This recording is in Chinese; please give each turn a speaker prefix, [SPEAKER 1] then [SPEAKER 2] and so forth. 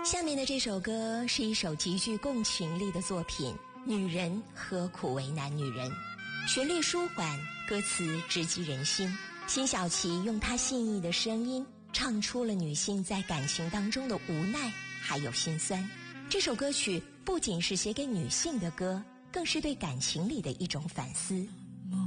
[SPEAKER 1] 下面的这首歌是一首极具共情力的作品，女人何苦为难女人，旋律舒缓，歌词直击人心。辛晓琪用她细腻的声音唱出了女性在感情当中的无奈还有心酸。这首歌曲不仅是写给女性的歌，更是对感情里的一种反思。